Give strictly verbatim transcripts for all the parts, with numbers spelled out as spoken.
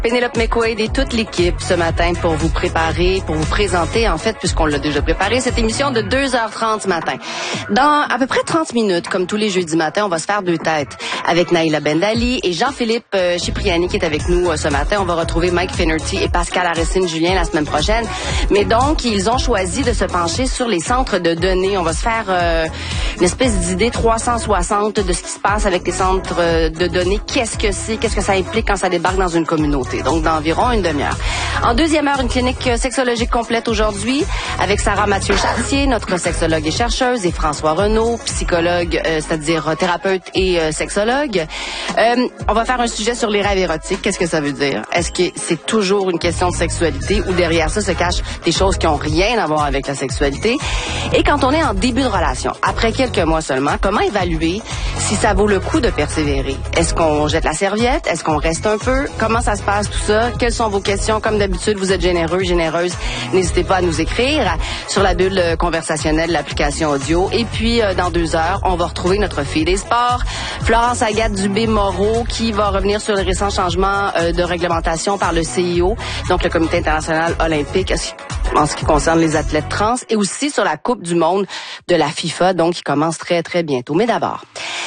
Pénélope McQuaid et toute l'équipe ce matin pour vous préparer, pour vous présenter, en fait, puisqu'on l'a déjà préparé, cette émission de deux heures trente ce matin. Dans à peu près trente minutes, comme tous les jeudis matins, on va se faire deux têtes avec Naïla Bendali et Jean-Philippe euh, Cipriani qui est avec nous euh, ce matin. On va retrouver Mike Finnerty et Pascal Aristide-Julien la semaine prochaine. Mais donc, ils ont choisi de se pencher sur les centres de données. On va se faire euh, une espèce d'idée trois cent soixante de ce qui se passe avec les centres euh, de données. Qu'est-ce que c'est? Qu'est-ce que ça implique quand ça débarque dans une communauté? Donc d'environ une demi-heure. En deuxième heure, une clinique sexologique complète aujourd'hui avec Sarah Mathieu-Chartier, notre sexologue et chercheuse, et François Renaud, psychologue, euh, c'est-à-dire thérapeute et euh, sexologue. Euh, on va faire un sujet sur les rêves érotiques. Qu'est-ce que ça veut dire? Est-ce que c'est toujours une question de sexualité ou derrière ça se cachent des choses qui ont rien à voir avec la sexualité? Et quand on est en début de relation, après quelques mois seulement, comment évaluer si ça vaut le coup de persévérer? Est-ce qu'on jette la serviette? Est-ce qu'on reste un peu? Comment ça se passe tout ça? Quelles sont vos questions? Comme d'habitude, vous êtes généreux, généreuse. N'hésitez pas à nous écrire sur la bulle conversationnelle de l'application audio. Et puis, euh, dans deux heures, on va retrouver notre fille des sports, Florence Agathe Dubé-Moreau, qui va revenir sur les récents changements euh, de réglementation par le C I O, donc le Comité international olympique, en ce qui concerne les athlètes trans, et aussi sur la Coupe du monde de la FIFA, donc qui commence très, très bientôt. Mais d'abord,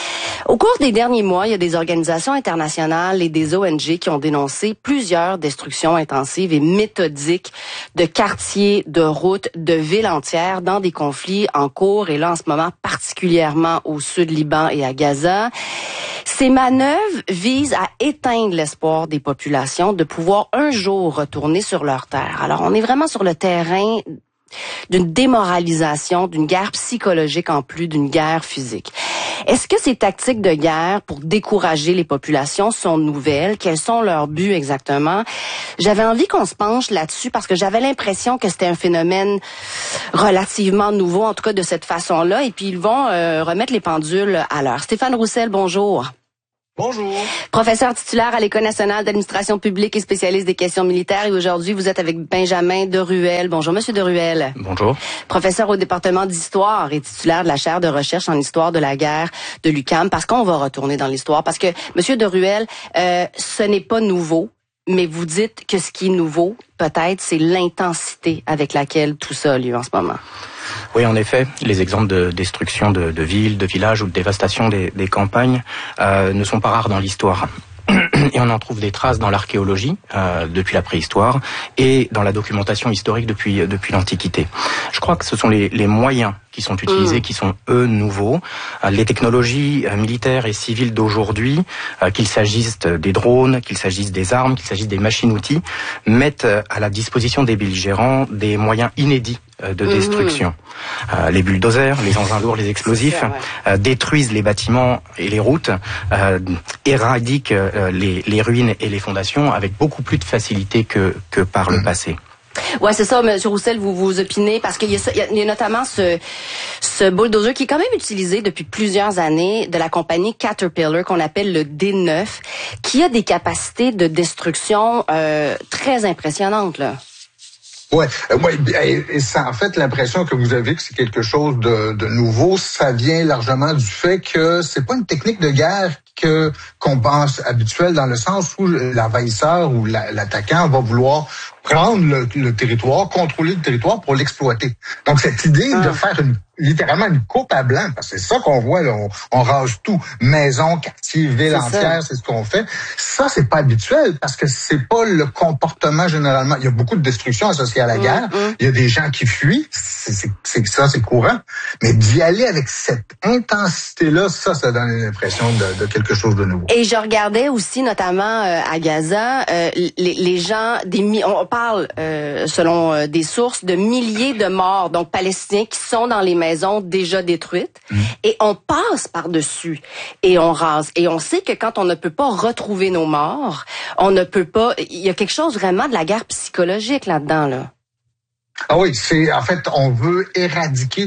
au cours des derniers mois, il y a des organisations internationales et des O N G qui ont dénoncé plusieurs destructions intensives et méthodiques de quartiers, de routes, de villes entières dans des conflits en cours et là en ce moment particulièrement au sud Liban et à Gaza. Ces manœuvres visent à éteindre l'espoir des populations de pouvoir un jour retourner sur leur terre. Alors on est vraiment sur le terrain d'une démoralisation, d'une guerre psychologique en plus d'une guerre physique. Est-ce que ces tactiques de guerre pour décourager les populations sont nouvelles? Quels sont leurs buts exactement? J'avais envie qu'on se penche là-dessus parce que j'avais l'impression que c'était un phénomène relativement nouveau, en tout cas de cette façon-là, et puis ils vont euh, remettre les pendules à l'heure. Stéphane Roussel, bonjour. Bonjour. Professeur titulaire à l'École nationale d'administration publique et spécialiste des questions militaires. Et aujourd'hui, vous êtes avec Benjamin Deruel. Bonjour, Monsieur Deruel. Bonjour. Professeur au département d'histoire et titulaire de la chaire de recherche en histoire de la guerre de l'U Q A M. Parce qu'on va retourner dans l'histoire. Parce que, Monsieur Deruel, euh, ce n'est pas nouveau. Mais vous dites que ce qui est nouveau, peut-être, c'est l'intensité avec laquelle tout ça a lieu en ce moment. Oui, en effet, les exemples de destruction de, de villes, de villages ou de dévastation des, des campagnes euh, ne sont pas rares dans l'histoire. Et on en trouve des traces dans l'archéologie euh, depuis la préhistoire et dans la documentation historique depuis depuis l'Antiquité. Je crois que ce sont les, les moyens qui sont utilisés, mmh. qui sont eux nouveaux. Euh, les technologies euh, militaires et civiles d'aujourd'hui, euh, qu'il s'agisse des drones, qu'il s'agisse des armes, qu'il s'agisse des machines-outils, mettent euh, à la disposition des belligérants des moyens inédits euh, de mmh. destruction. Euh, les bulldozers, les engins lourds, les explosifs ça, ouais. euh, détruisent les bâtiments et les routes, euh, éradiquent euh, les, les ruines et les fondations avec beaucoup plus de facilité que, que par mmh. le passé. Ouais, c'est ça, M. Roussel, vous vous opinez, parce qu'il y a, ça, il y a, il y a notamment ce, ce bulldozer qui est quand même utilisé depuis plusieurs années de la compagnie Caterpillar, qu'on appelle le D neuf, qui a des capacités de destruction euh, très impressionnantes, là. Ouais, euh, ouais, et, et ça, en fait, l'impression que vous avez que c'est quelque chose de, de nouveau, ça vient largement du fait que c'est pas une technique de guerre que qu'on pense habituelle dans le sens où l'envahisseur ou la, l'attaquant va vouloir prendre le, le territoire, contrôler le territoire pour l'exploiter. Donc cette idée ah. de faire une littéralement une coupe à blanc, parce que c'est ça qu'on voit, là, on, on rase tout, maison, quartier, ville c'est entière, ça. C'est ce qu'on fait. Ça, c'est pas habituel, parce que c'est pas le comportement généralement. Il y a beaucoup de destruction associée à la guerre, mmh, mmh. il y a des gens qui fuient, c'est, c'est, c'est ça, c'est courant, mais d'y aller avec cette intensité-là, ça, ça donne l'impression de, de quelque chose de nouveau. Et je regardais aussi, notamment euh, à Gaza, euh, les, les gens, des on parle, euh, selon euh, des sources, de milliers de morts, donc palestiniens, qui sont dans les maisons déjà détruites, mmh. et on passe par-dessus et on rase. Et on sait que quand on ne peut pas retrouver nos morts, on ne peut pas... Il y a quelque chose vraiment de la guerre psychologique là-dedans, là. Ah oui, c'est en fait, on veut éradiquer toute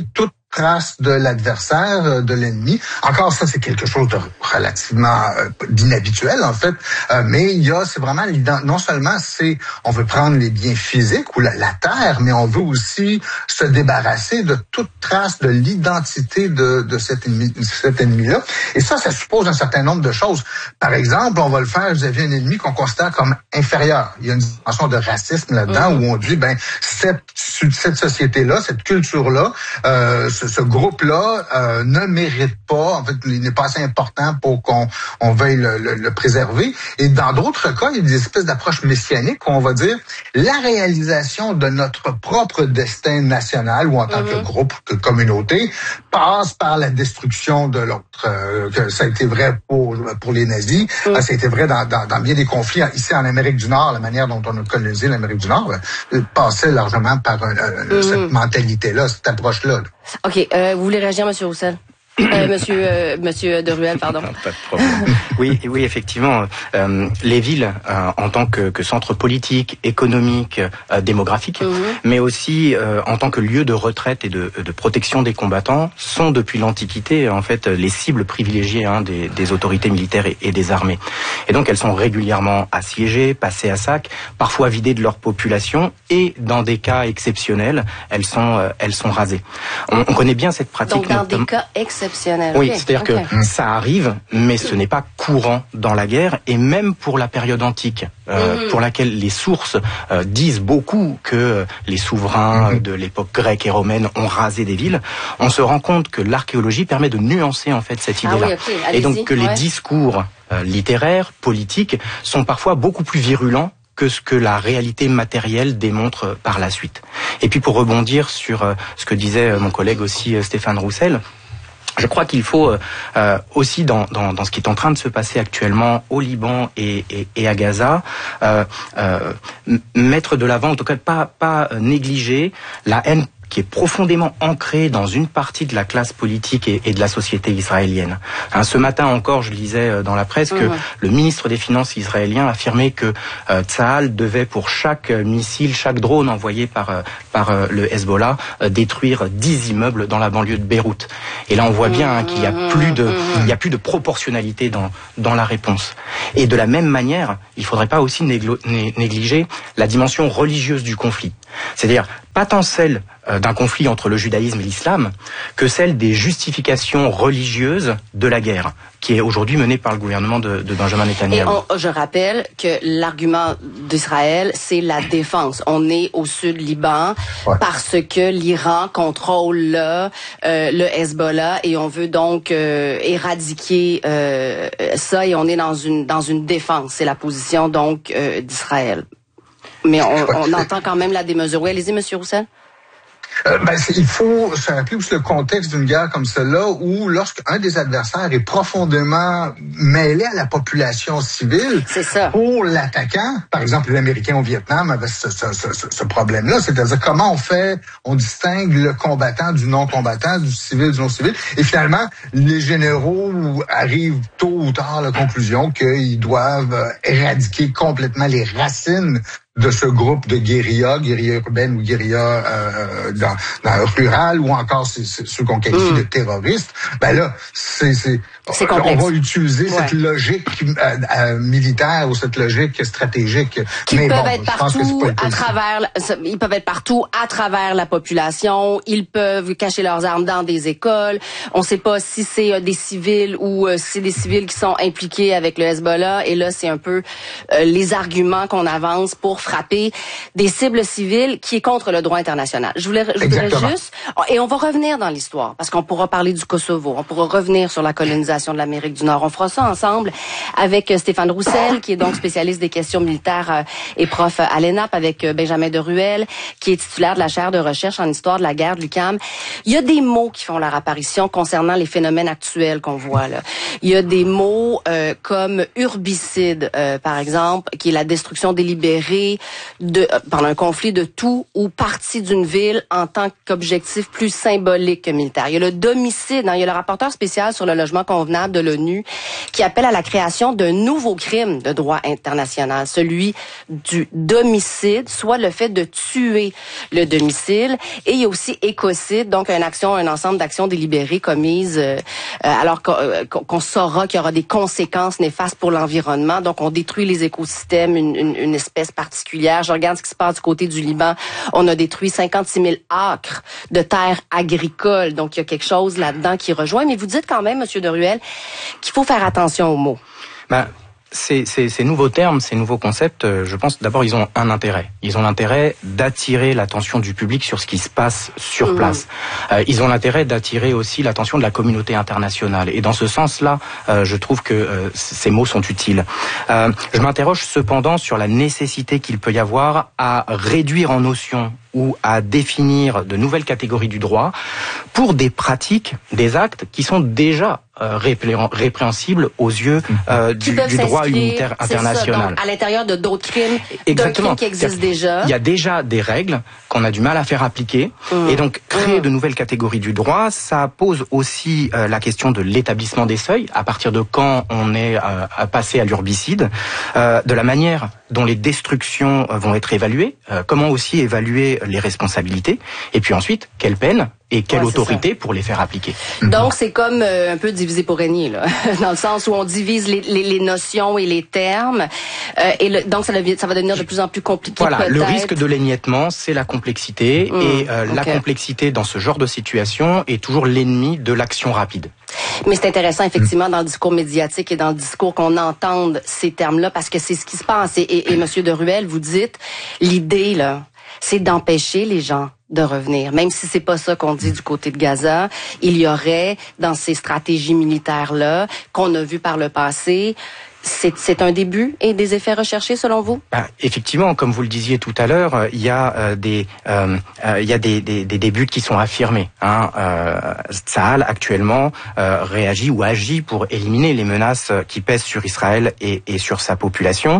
trace de l'adversaire, de l'ennemi. Encore ça, c'est quelque chose de relativement euh, d'inhabituel en fait, euh, mais il y a, c'est vraiment, non seulement c'est, on veut prendre les biens physiques ou la, la terre, mais on veut aussi se débarrasser de toute trace de l'identité de, de cet ennemi, cet ennemi-là. Et ça, ça suppose un certain nombre de choses. Par exemple, on va le faire vis-à-vis un ennemi qu'on considère comme inférieur. Il y a une dimension de racisme là-dedans mmh. où on dit, ben cette, cette société-là, cette culture-là, euh, ce, ce groupe-là euh, ne mérite pas, en fait, il n'est pas assez important pour qu'on on veuille le, le, le préserver. Et dans d'autres cas, il y a des espèces d'approches messianiques où on va dire la réalisation de notre propre destin national ou en tant mmh. que groupe, que communauté, passe par la destruction de l'autre. Euh, que ça a été vrai pour pour les nazis, mmh. ça a été vrai dans, dans, dans bien des conflits ici en Amérique du Nord, la manière dont on a colonisé l'Amérique du Nord euh, passait largement par euh, mmh. cette mentalité-là, cette approche-là. OK. Euh, vous voulez réagir, M. Roussel? Euh, monsieur, euh, monsieur De Ruel, pardon. Non, pas de problème. Oui, oui, effectivement, euh, les villes, euh, en tant que, que centre politique, économique, euh, démographique, mmh. mais aussi euh, en tant que lieu de retraite et de, de protection des combattants, sont depuis l'Antiquité en fait les cibles privilégiées hein, des, des autorités militaires et, et des armées. Et donc elles sont régulièrement assiégées, passées à sac, parfois vidées de leur population, et dans des cas exceptionnels, elles sont, euh, elles sont rasées. On, on connaît bien cette pratique. Donc dans notamment... des cas exceptionnels. Oui, okay. c'est-à-dire okay. que ça arrive, mais ce n'est pas courant dans la guerre, et même pour la période antique, euh, mmh. pour laquelle les sources euh, disent beaucoup que les souverains mmh. de l'époque grecque et romaine ont rasé des villes, on se rend compte que l'archéologie permet de nuancer en fait cette idée-là. Ah oui, okay. Et donc que ouais. les discours euh, littéraires, politiques, sont parfois beaucoup plus virulents que ce que la réalité matérielle démontre par la suite. Et puis pour rebondir sur euh, ce que disait mon collègue aussi euh, Stéphane Roussel, je crois qu'il faut euh, aussi dans, dans, dans ce qui est en train de se passer actuellement au Liban et, et, et à Gaza, euh, euh, mettre de l'avant, en tout cas pas, pas négliger la haine qui est profondément ancré dans une partie de la classe politique et, et de la société israélienne. Hein, ce matin encore, je lisais dans la presse que mmh. le ministre des Finances israélien affirmait que euh, Tsahal devait, pour chaque missile, chaque drone envoyé par, euh, par euh, le Hezbollah, euh, détruire dix immeubles dans la banlieue de Beyrouth. Et là, on voit bien hein, qu'il y a plus de, il y a plus de proportionnalité dans, dans la réponse. Et de la même manière, il faudrait pas aussi néglo, né, négliger la dimension religieuse du conflit. C'est-à-dire, pas tant celle euh, d'un conflit entre le judaïsme et l'islam, que celle des justifications religieuses de la guerre, qui est aujourd'hui menée par le gouvernement de, de Benjamin Netanyahou. Et on, je rappelle que l'argument d'Israël, c'est la défense. On est au sud Liban ouais. parce que l'Iran contrôle là, euh, le Hezbollah et on veut donc euh, éradiquer euh, ça et on est dans une dans une défense. C'est la position donc euh, d'Israël. Mais on, on entend quand même la démesure. Oui, allez-y, M. Roussel. Euh, ben, il faut se rappeler aussi le contexte d'une guerre comme celle-là où lorsqu'un des adversaires est profondément mêlé à la population civile, c'est ça. Pour l'attaquant, par exemple les Américains au Vietnam avaient ce, ce, ce, ce problème-là, c'est-à-dire comment on fait, on distingue le combattant du non-combattant, du civil du non-civil, et finalement les généraux arrivent tôt ou tard à la conclusion qu'ils doivent éradiquer complètement les racines de ce groupe de guérilla, guérilla urbaine ou guérilla euh, dans, dans rural, ou encore c'est, c'est ceux qu'on qualifie mmh. de terroristes, ben là, c'est, c'est, c'est on va utiliser ouais. cette logique euh, euh, militaire ou cette logique stratégique. Qui Mais peuvent bon, être partout à travers, ils peuvent être partout à travers la population. Ils peuvent cacher leurs armes dans des écoles. On ne sait pas si c'est euh, des civils ou euh, si c'est des civils qui sont impliqués avec le Hezbollah. Et là, c'est un peu euh, les arguments qu'on avance pour frapper des cibles civiles qui est contre le droit international. Je voulais, je voudrais juste, et on va revenir dans l'histoire, parce qu'on pourra parler du Kosovo, on pourra revenir sur la colonisation de l'Amérique du Nord. On fera ça ensemble avec Stéphane Roussel, qui est donc spécialiste des questions militaires et prof à l'E N A P, avec Benjamin De Ruel, qui est titulaire de la chaire de recherche en histoire de la guerre de l'U Q A M. Il y a des mots qui font leur apparition concernant les phénomènes actuels qu'on voit là. Il y a des mots euh, comme urbicide, euh, par exemple, qui est la destruction délibérée parler de, euh, pendant un conflit de tout ou partie d'une ville en tant qu'objectif plus symbolique que militaire. Il y a le domicile, hein, il y a le rapporteur spécial sur le logement convenable de l'ONU qui appelle à la création d'un nouveau crime de droit international, celui du domicile, soit le fait de tuer le domicile. Et il y a aussi écocide, donc une action, un ensemble d'actions délibérées commises euh, alors qu'on, euh, qu'on saura qu'il y aura des conséquences néfastes pour l'environnement. Donc on détruit les écosystèmes, une, une, une espèce particulière. Je regarde ce qui se passe du côté du Liban. On a détruit cinquante-six mille acres de terres agricoles. Donc il y a quelque chose là-dedans qui rejoint. Mais vous dites quand même, Monsieur Deruel, qu'il faut faire attention aux mots. Ben, Ces, ces, ces nouveaux termes, ces nouveaux concepts, euh, je pense d'abord ils ont un intérêt. Ils ont l'intérêt d'attirer l'attention du public sur ce qui se passe sur mmh. place. Euh, ils ont l'intérêt d'attirer aussi l'attention de la communauté internationale. Et dans ce sens-là, euh, je trouve que euh, ces mots sont utiles. Euh, je m'interroge cependant sur la nécessité qu'il peut y avoir à réduire en notions ou à définir de nouvelles catégories du droit pour des pratiques, des actes qui sont déjà euh, répréhensibles aux yeux euh, du, du droit humanitaire international. Ça, donc, à l'intérieur de d'autres crimes, d'autres crimes qui existent déjà. Il y a déjà des règles qu'on a du mal à faire appliquer. Mmh. Et donc, créer mmh. de nouvelles catégories du droit, ça pose aussi euh, la question de l'établissement des seuils, à partir de quand on est euh, à passer à l'urbicide, euh, de la manière dont les destructions vont être évaluées, euh, comment aussi évaluer les responsabilités, et puis ensuite, quelle peine et quelle ouais, autorité pour les faire appliquer. Donc, c'est comme euh, un peu divisé pour régner, là, dans le sens où on divise les, les, les notions et les termes, euh, et le, donc ça, devient, ça va devenir de plus en plus compliqué. Voilà, peut-être. Le risque de l'émiettement, c'est la complexité, mmh, et euh, okay. la complexité dans ce genre de situation est toujours l'ennemi de l'action rapide. Mais c'est intéressant, effectivement, dans le discours médiatique et dans le discours qu'on entende ces termes-là, parce que c'est ce qui se passe. Et, et, et M. Deruel, vous dites, l'idée, là, c'est d'empêcher les gens de revenir. Même si c'est pas ça qu'on dit du côté de Gaza, il y aurait, dans ces stratégies militaires-là, qu'on a vues par le passé, C'est, c'est un début et des effets recherchés selon vous? Ben, effectivement, comme vous le disiez tout à l'heure, il y a euh, des euh, euh, il y a des, des, des, des buts qui sont affirmés. Hein. Euh, Tsahal actuellement euh, réagit ou agit pour éliminer les menaces qui pèsent sur Israël et, et sur sa population,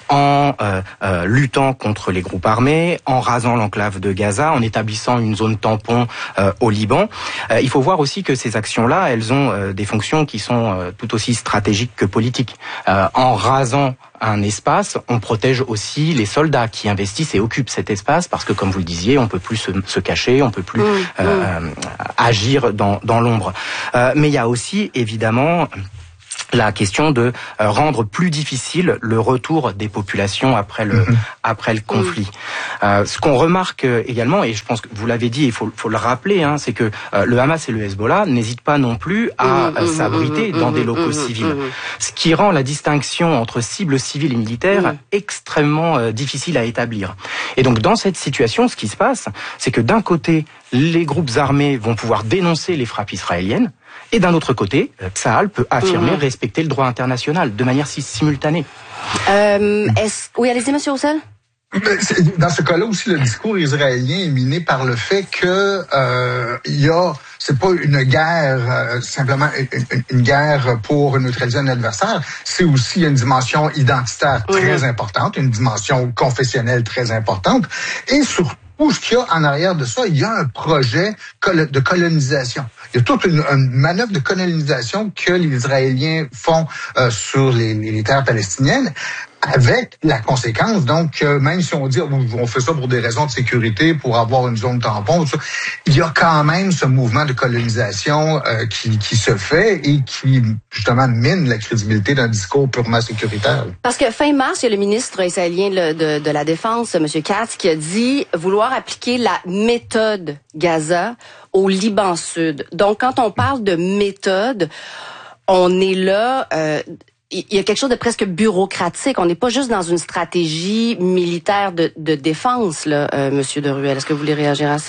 en euh, euh, luttant contre les groupes armés, en rasant l'enclave de Gaza, en établissant une zone tampon euh, au Liban. Euh, il faut voir aussi que ces actions-là, elles ont euh, des fonctions qui sont euh, tout aussi stratégiques que politiques. Euh, en rasant un espace, on protège aussi les soldats qui investissent et occupent cet espace parce que, comme vous le disiez, on peut plus se, se cacher, on peut plus mmh, euh, mmh. agir dans, dans l'ombre. Euh, mais il y a aussi, évidemment, la question de euh, rendre plus difficile le retour des populations après le mmh. après le conflit. Mmh. Euh, ce qu'on remarque également, et je pense que vous l'avez dit, il faut faut le rappeler, hein, c'est que euh, le Hamas et le Hezbollah n'hésitent pas non plus à mmh. s'abriter mmh. dans mmh. des locaux mmh. civils, mmh. ce qui rend la distinction entre cibles civiles et militaires mmh. extrêmement euh, difficile à établir. Et donc dans cette situation, ce qui se passe, c'est que d'un côté, les groupes armés vont pouvoir dénoncer les frappes israéliennes, et d'un autre côté, Tsahal peut affirmer mmh. respecter le droit international de manière si simultanée. Euh, est-ce... Oui, allez-y, Monsieur Roussel. Dans ce cas-là aussi, le discours israélien est miné par le fait que euh, il y a, c'est pas une guerre euh, simplement une, une guerre pour neutraliser un adversaire, c'est aussi une dimension identitaire très mmh. importante, une dimension confessionnelle très importante, et surtout, ce qu'il y a en arrière de ça, il y a un projet de colonisation. Il y a toute une, une manœuvre de colonisation que les Israéliens font euh, sur les, les terres palestiniennes, avec la conséquence, donc, euh, même si on dit on fait ça pour des raisons de sécurité, pour avoir une zone tampon, tout ça, il y a quand même ce mouvement de colonisation euh, qui, qui se fait et qui, justement, mine la crédibilité d'un discours purement sécuritaire. Parce que fin mars, il y a le ministre israélien de, de, de la Défense, M. Katz, qui a dit vouloir appliquer la méthode Gaza au Liban Sud. Donc, quand on parle de méthode, on est là... Euh, il y a quelque chose de presque bureaucratique. On n'est pas juste dans une stratégie militaire de, de défense, là, euh, Monsieur Deruel. Est-ce que vous voulez réagir à ça?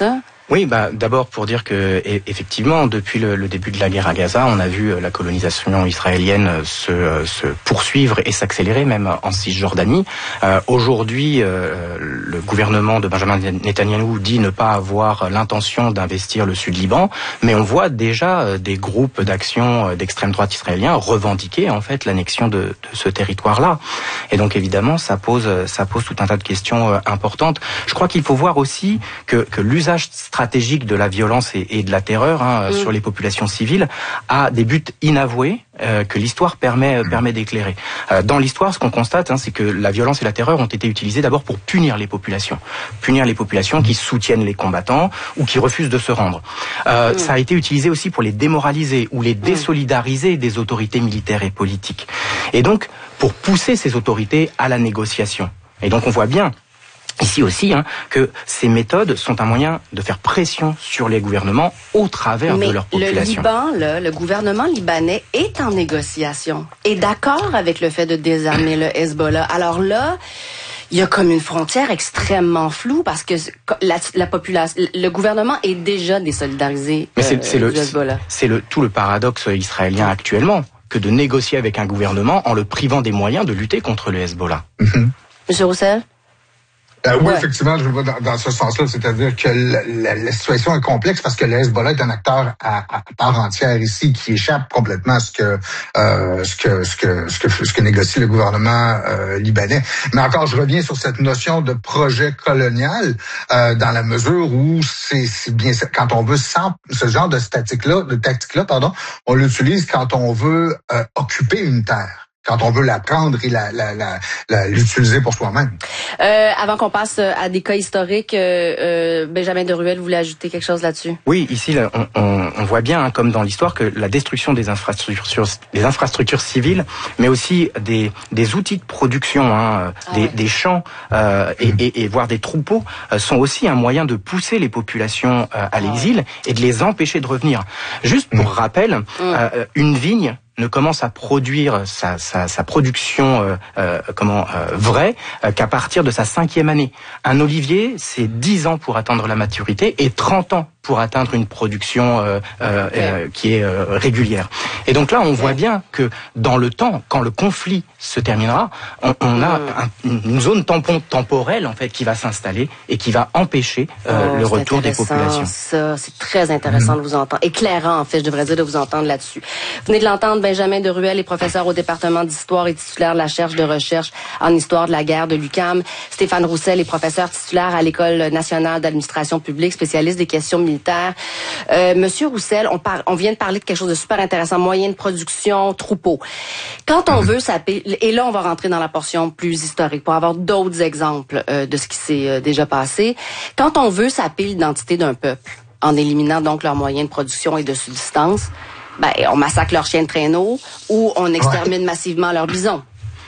Oui, bah d'abord pour dire que effectivement, depuis le, le début de la guerre à Gaza, on a vu la colonisation israélienne se, se poursuivre et s'accélérer, même en Cisjordanie. Euh, aujourd'hui, euh, le gouvernement de Benjamin Netanyahou dit ne pas avoir l'intention d'investir le Sud-Liban, mais on voit déjà des groupes d'action d'extrême droite israéliens revendiquer en fait l'annexion de, de ce territoire-là. Et donc évidemment, ça pose ça pose tout un tas de questions importantes. Je crois qu'il faut voir aussi que, que l'usage stratégique de la violence et, et de la terreur hein, mmh. sur les populations civiles a des buts inavoués euh, que l'histoire permet mmh. permet d'éclairer. Euh, dans l'histoire, ce qu'on constate, hein, c'est que la violence et la terreur ont été utilisées d'abord pour punir les populations, punir les populations qui soutiennent les combattants ou qui refusent de se rendre. Euh, mmh. Ça a été utilisé aussi pour les démoraliser ou les désolidariser des autorités militaires et politiques. Et donc pour pousser ces autorités à la négociation. Et donc on voit bien ici aussi, hein, que ces méthodes sont un moyen de faire pression sur les gouvernements au travers Mais de leur population. Le Liban, là, le gouvernement libanais est en négociation, est d'accord avec le fait de désarmer le Hezbollah. Alors là, il y a comme une frontière extrêmement floue parce que la, la population, le gouvernement est déjà désolidarisé Mais c'est, euh, c'est du le, Hezbollah. C'est le, tout le paradoxe israélien actuellement, que de négocier avec un gouvernement en le privant des moyens de lutter contre le Hezbollah. Mm-hmm. Monsieur Roussel? Euh, oui, ouais. effectivement, je vois dans, dans ce sens-là, c'est-à-dire que la, la, la situation est complexe parce que le Hezbollah est un acteur à, à part entière ici qui échappe complètement à ce que euh, ce que ce que ce que ce que négocie le gouvernement euh, libanais. Mais encore, je reviens sur cette notion de projet colonial euh, dans la mesure où c'est, c'est bien quand on veut sans, ce genre de statique-là, de tactique-là, pardon, on l'utilise quand on veut euh, occuper une terre. Quand on veut la prendre et la, la, la, la, l'utiliser pour soi-même. Euh, avant qu'on passe à des cas historiques, euh, euh, Benjamin Deruel voulait ajouter quelque chose là-dessus. Oui, ici, là, on, on, on voit bien, hein, comme dans l'histoire, que la destruction des infrastructures, des infrastructures civiles, mais aussi des, des outils de production, hein, ah des, ouais. des champs euh, et, et, et voire des troupeaux, euh, sont aussi un moyen de pousser les populations euh, à l'exil ah ouais. et de les empêcher de revenir. Juste pour mmh. rappel, mmh. euh, une vigne ne commence à produire sa, sa, sa production euh, euh, comment euh, vraie euh, qu'à partir de sa cinquième année. Un olivier, c'est dix ans pour atteindre la maturité et trente ans pour atteindre une production euh, euh, okay. euh, qui est euh, régulière. Et donc là, on okay. voit bien que dans le temps, quand le conflit se terminera, on, on a un, une zone tampon temporelle en fait qui va s'installer et qui va empêcher euh, oh, le retour des populations. Ça, c'est très intéressant mmh. de vous entendre, éclairant en fait, je devrais dire, de vous entendre là-dessus. Vous venez de l'entendre, Benjamin Deruel est professeur au département d'histoire et titulaire de la chaire de recherche en histoire de la guerre de l'U Q A M. Stéphane Roussel est professeur titulaire à l'École nationale d'administration publique, spécialiste des questions militaires. Euh, Monsieur Roussel, on, par, on vient de parler de quelque chose de super intéressant, moyens de production, troupeaux. Quand on veut saper, et là on va rentrer dans la portion plus historique pour avoir d'autres exemples euh, de ce qui s'est euh, déjà passé. Quand on veut saper l'identité d'un peuple, en éliminant donc leurs moyens de production et de subsistance, ben, on massacre leurs chiens de traîneau ou on extermine ouais. massivement leurs bisons.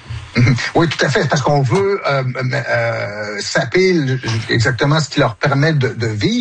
Oui, tout à fait, parce qu'on veut euh, euh, saper exactement ce qui leur permet de, de vivre.